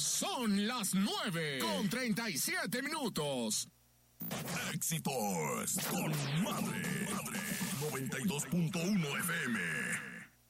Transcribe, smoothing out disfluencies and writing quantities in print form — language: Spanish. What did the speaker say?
Son las 9:37. Éxitos con Madre 92.1 FM.